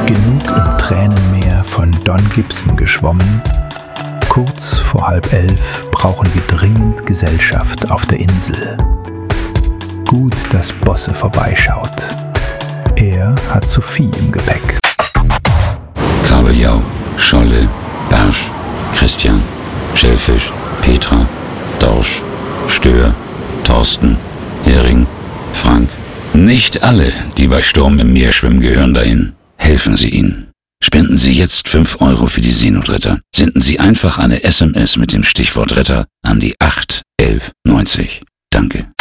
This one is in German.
Genug im Tränenmeer von Don Gibson geschwommen. Kurz vor 10:30 brauchen wir dringend Gesellschaft auf der Insel. Gut, dass Bosse vorbeischaut. Er hat Sophie im Gepäck. Kabeljau, Scholle, Barsch, Christian, Schellfisch, Petra, Dorsch, Stör, Thorsten, Hering, Frank. Nicht alle, die bei Sturm im Meer schwimmen, gehören dahin. Helfen Sie ihnen. Spenden Sie jetzt 5 Euro für die Seenotretter. Senden Sie einfach eine SMS mit dem Stichwort Retter an die 8 11 90. Danke.